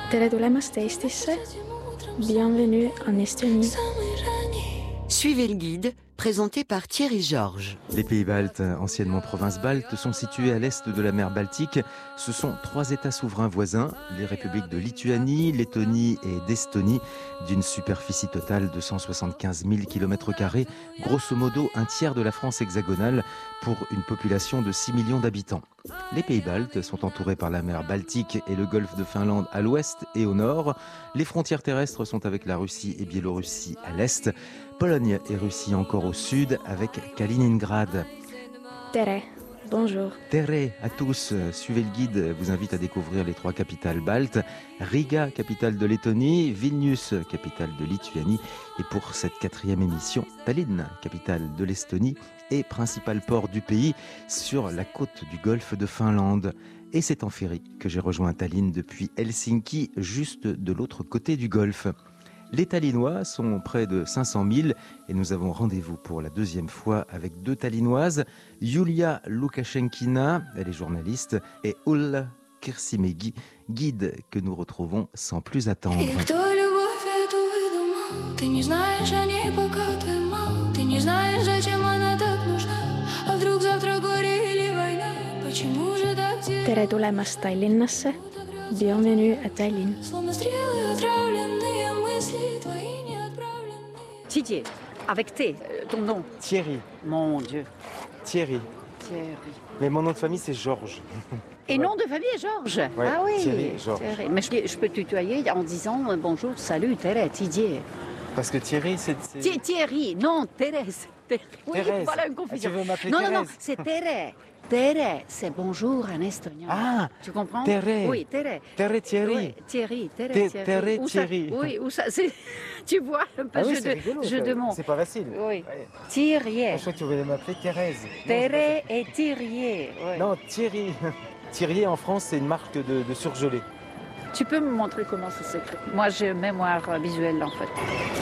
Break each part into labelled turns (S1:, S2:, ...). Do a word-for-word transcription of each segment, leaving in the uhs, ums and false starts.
S1: Tere tulemast Eestisse. Bienvenue en Estonie.
S2: Suivez le guide, présenté par Thierry Georges.
S3: Les pays baltes, anciennement provinces baltes, sont situés à l'est de la mer Baltique. Ce sont trois États souverains voisins, les républiques de Lituanie, Lettonie et d'Estonie, d'une superficie totale de cent soixante-quinze mille kilomètres carrés, grosso modo un tiers de la France hexagonale, pour une population de six millions d'habitants. Les pays baltes sont entourés par la mer Baltique et le golfe de Finlande à l'ouest et au nord. Les frontières terrestres sont avec la Russie et Biélorussie à l'est, Pologne et Russie encore au sud avec Kaliningrad.
S1: Tere, bonjour.
S3: Tere à tous, suivez le guide, vous invite à découvrir les trois capitales baltes, Riga, capitale de Lettonie, Vilnius, capitale de Lituanie, et pour cette quatrième émission, Tallinn, capitale de l'Estonie et principal port du pays sur la côte du golfe de Finlande. Et c'est en ferry que j'ai rejoint Tallinn depuis Helsinki, juste de l'autre côté du golfe. Les Tallinnois sont près de cinq cent mille et nous avons rendez-vous pour la deuxième fois avec deux Tallinnoises, Julia Lukashenkina, elle est journaliste, et Ulla Kirsimegi, guide que nous retrouvons sans plus attendre.
S1: Tere tulemast Tallinnasse. Bienvenue à Tallinn.
S4: Didier, avec T, ton nom.
S3: Thierry.
S4: Mon Dieu.
S3: Thierry.
S4: Thierry.
S3: Mais mon nom de famille c'est Georges.
S4: Et nom de famille est Georges.
S3: Ouais,
S4: ah oui.
S3: Thierry, Georges.
S4: Thierry. Mais je, je peux tutoyer en disant euh, bonjour, salut, Thérèse, Didier.
S3: Parce que Thierry c'est... c'est...
S4: Thi- Thierry, non, Thérèse. Thé- Oui,
S3: Thérèse.
S4: voilà une confusion.
S3: Ah, tu veux m'appeler
S4: non, non, non,
S3: Thérèse.
S4: c'est Thérèse. Thérèse, c'est bonjour en estonien.
S3: Ah,
S4: tu comprends?
S3: Thérèse.
S4: Oui, Thérèse.
S3: Thérèse Thierry.
S4: Oui, Thierry,
S3: Thé-
S4: Thérèse, Thierry.
S3: Thérèse,
S4: Où ça-
S3: Thierry.
S4: Oui, où ça, c'est... Tu vois, un peu
S3: Ah oui,
S4: jeu
S3: c'est
S4: de,
S3: rigolo,
S4: jeu
S3: ça.
S4: de mots.
S3: C'est pas facile.
S4: Oui.
S3: Ouais.
S4: Thierry.
S3: Je crois que tu voulais m'appeler Thérèse.
S4: Thérèse et Thierry. oui.
S3: Non, Thierry. Thierry en France, c'est une marque de, de surgelé.
S4: Tu peux me montrer comment ça s'écrit? Moi, j'ai une mémoire visuelle, en fait.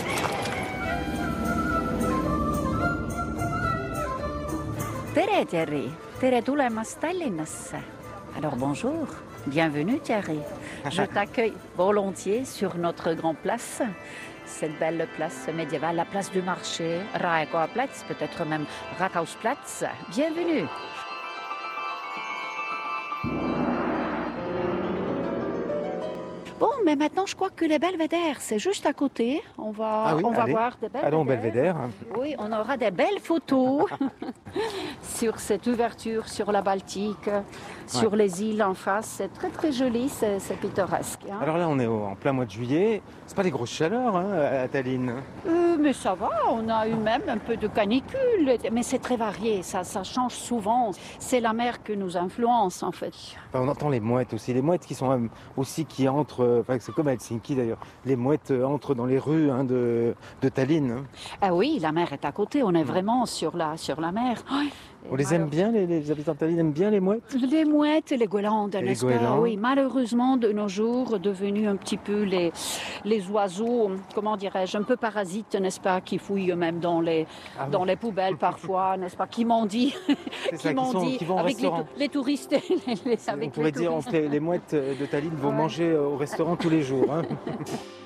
S4: Tere, Thierry. Tere tulemast Tallinnasse. Alors, bonjour. Bienvenue, Thierry. Je t'accueille volontiers sur notre grande place. Cette belle place médiévale, la place du marché, Raekoaplatz, peut-être même Rathausplatz. Bienvenue. Bon, mais maintenant, je crois que les belvédères, c'est juste à côté. On va,
S3: Ah oui,
S4: on va
S3: allez.
S4: voir des belvédères.
S3: Allons au belvédère.
S4: Oui, on aura des belles photos sur cette ouverture sur la Baltique, sur les îles en face. C'est très très joli, c'est, c'est pittoresque. hein.
S3: Alors là, on est au- en plein mois de juillet. C'est pas des grosses chaleurs hein, à Tallinn.
S4: Euh, mais ça va, on a eu même un peu de canicule, mais c'est très varié, ça, ça change souvent. C'est la mer que nous influence en fait.
S3: Enfin, on entend les mouettes aussi. Les mouettes qui sont euh, aussi qui entrent. euh, Enfin, c'est comme à Helsinki d'ailleurs. Les mouettes euh, entrent dans les rues hein, de, de Tallinn. hein.
S4: Ah oui, la mer est à côté, on est vraiment sur la, sur la mer. Ouais.
S3: On les aime bien, les, les habitants de Tallinn aiment bien les mouettes.
S4: Les mouettes et les goélandes,
S3: Et les
S4: n'est-ce pas?
S3: goélands.
S4: Oui, malheureusement, de nos jours, devenus un petit peu les, les oiseaux, comment dirais-je, un peu parasites, n'est-ce pas, qui fouillent même dans les,
S3: Ah oui.
S4: dans les poubelles parfois, n'est-ce pas, qui mendient,
S3: C'est ça,
S4: qui
S3: qui, sont,
S4: mendient
S3: qui vont au
S4: avec les,
S3: restaurant.
S4: tou- les touristes. les- les-
S3: On
S4: avec
S3: pourrait
S4: les
S3: dire
S4: touristes.
S3: que les, les mouettes de Tallinn vont
S4: Ouais.
S3: manger au restaurant tous les jours. hein.